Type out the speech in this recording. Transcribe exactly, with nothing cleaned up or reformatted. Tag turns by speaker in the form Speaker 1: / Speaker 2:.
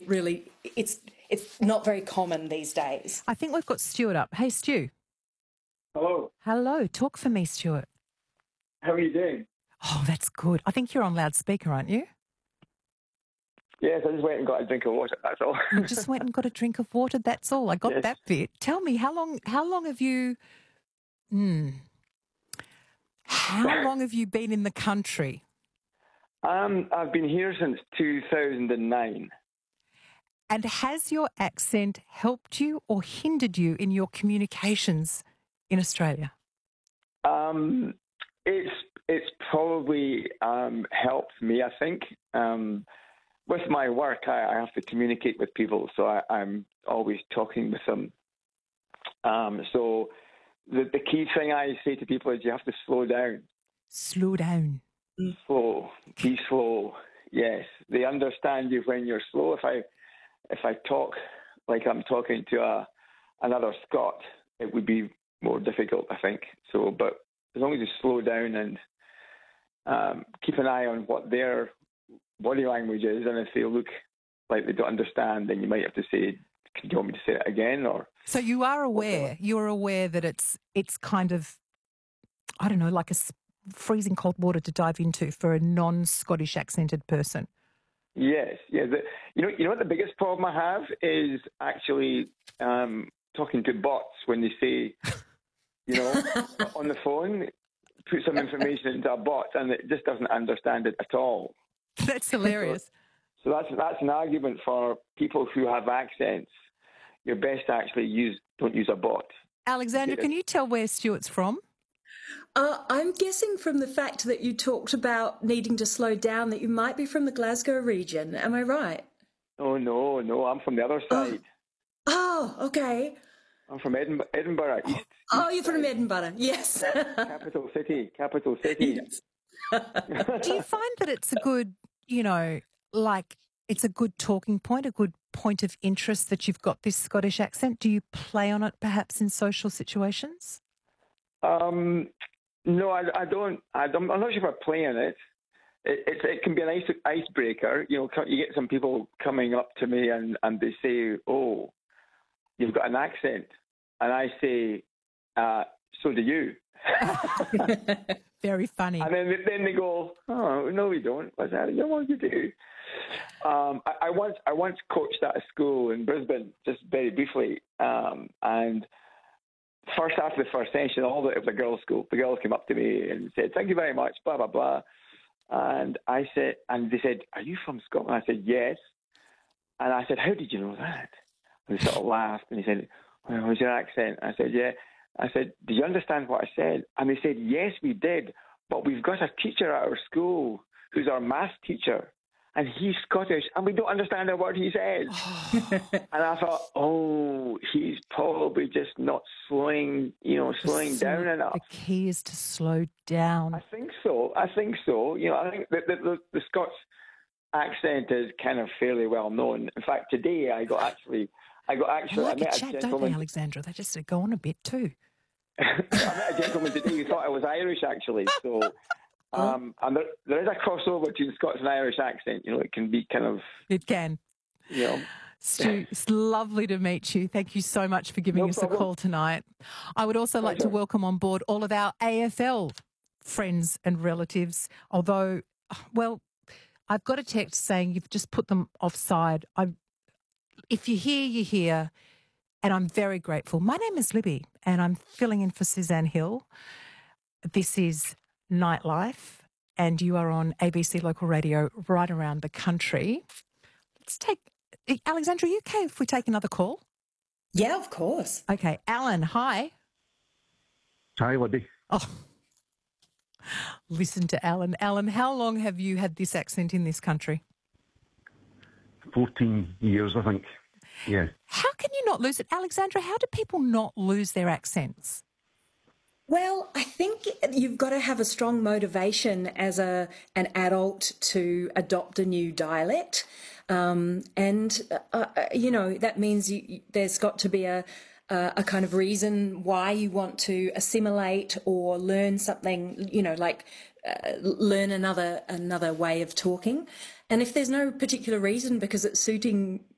Speaker 1: really, it's it's not very common these days.
Speaker 2: I think we've got Stuart up. Hey, Stu.
Speaker 3: Hello.
Speaker 2: Hello. Talk for me, Stuart.
Speaker 3: How are you doing?
Speaker 2: Oh, that's good. I think you're on loudspeaker, aren't you?
Speaker 3: Yes, I just went and got a drink of water, that's all.
Speaker 2: You just went and got a drink of water, that's all. I got
Speaker 3: Yes.
Speaker 2: that bit. Tell me, how long how long have you hmm, how long have you been in the country?
Speaker 3: Um, I've been here since two thousand nine.
Speaker 2: And has your accent helped you or hindered you in your communications in Australia?
Speaker 3: Um, it's it's probably um, helped me, I think. Um, with my work, I, I have to communicate with people, so I, I'm always talking with them. Um, so the, the key thing I say to people is you have to slow down.
Speaker 2: Slow down.
Speaker 3: Slow. Be slow. Yes. They understand you when you're slow. If I if I talk like I'm talking to a another Scot, it would be more difficult, I think. So, but as long as you slow down and um, keep an eye on what their body language is, and if they look like they don't understand, then you might have to say, "Do you want me to say it again?" Or
Speaker 2: So you are aware, you're aware that it's it's kind of, I don't know, like a s- freezing cold water to dive into for a non-Scottish accented person.
Speaker 3: yes, yeah. The, you know, you know what the biggest problem I have is actually um, talking to bots when they say, you know, on the phone, put some information into a bot, and it just doesn't understand it at all.
Speaker 2: That's hilarious.
Speaker 3: So that's that's an argument for people who have accents. You're best to actually use don't use a bot.
Speaker 2: Alexandra,
Speaker 3: Yeah.
Speaker 2: can you tell where Stuart's from?
Speaker 1: Uh, I'm guessing from the fact that you talked about needing to slow down that you might be from the Glasgow region. Am I right?
Speaker 3: Oh no, no, I'm from the other side.
Speaker 1: Oh, okay.
Speaker 3: I'm from Edinburgh, Edinburgh East.
Speaker 1: Oh,
Speaker 3: east
Speaker 1: you're from
Speaker 3: side.
Speaker 1: Edinburgh. Yes.
Speaker 3: Capital city, capital city.
Speaker 1: Yes.
Speaker 2: Do you find that it's a good, you know, like it's a good talking point, a good point of interest that you've got this Scottish accent? Do you play on it perhaps in social situations?
Speaker 3: Um, no, I, I don't. I don't. I'm not sure if I play on it. It, it, it can be an ice, icebreaker. You know, you get some people coming up to me and, and they say, "Oh, you've got an accent," and I say, uh, "So do you."
Speaker 2: Very funny.
Speaker 3: And then then they go, "Oh no, we don't." What's that? No, what you do? Um, I, I once I once coached at a school in Brisbane, just very briefly, um, and first after the first session, all the, it was a girls' school. The girls came up to me and said, "Thank you very much," blah blah blah, and I said, and they said, "Are you from Scotland?" I said, "Yes," and I said, "How did you know that?" And they sort of laughed, and he said, "Well, what's your accent?" I said, "Yeah." I said, "Do you understand what I said?" And they said, "Yes, we did, but we've got a teacher at our school who's our maths teacher, and he's Scottish, and we don't understand a word he says." And I thought, oh, he's probably just not slowing, you know, slowing
Speaker 2: So
Speaker 3: down enough.
Speaker 2: The key is to slow down.
Speaker 3: I think so. I think so. You know, I think that the, the, the Scots accent is kind of fairly well known. In fact, today I got actually, I got
Speaker 2: They
Speaker 3: actually, I
Speaker 2: like a
Speaker 3: met a
Speaker 2: chat, don't they,
Speaker 3: gentleman.
Speaker 2: Alexandra? They just go on a bit too.
Speaker 3: I met a gentleman today who thought I was Irish, actually. So, um, and there, there is a crossover between Scots and Irish accent. You know, it can be kind of,
Speaker 2: It can.
Speaker 3: you know.
Speaker 2: Stu, it's lovely to meet you. Thank you so much for giving
Speaker 3: No
Speaker 2: us
Speaker 3: problem.
Speaker 2: a call tonight. I would also like to
Speaker 3: Pleasure.
Speaker 2: welcome on board all of our A F L friends and relatives, although, well, I've got a text saying you've just put them offside. I, if you're here, you're here, and I'm very grateful. My name is Libby, and I'm filling in for Suzanne Hill. This is Nightlife, and you are on A B C Local Radio right around the country. Let's take, Alexandra, are you okay if we take another call?
Speaker 1: Yeah, of course.
Speaker 2: Okay, Alan, hi.
Speaker 4: Hi, Libby.
Speaker 2: Oh, listen to Alan. Alan, how long have you had this accent in this country?
Speaker 4: fourteen years, I think. Yeah.
Speaker 2: How can you not lose it? Alexandra, how do people not lose their accents?
Speaker 1: Well, I think you've got to have a strong motivation as a an adult to adopt a new dialect. Um, and, uh, uh, you know, that means you, there's got to be a, uh, a kind of reason why you want to assimilate or learn something, you know, like uh, learn another another way of talking. And if there's no particular reason because it's suiting